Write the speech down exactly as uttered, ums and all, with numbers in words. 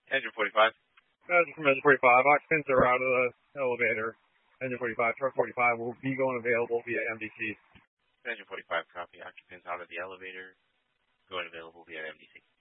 Engine forty-five. Engine from Engine forty-five. Occupants are out of the elevator. Engine forty-five, truck forty-five will be going available via M D C. Engine forty-five, copy. Occupants out of the elevator, going available via M D C.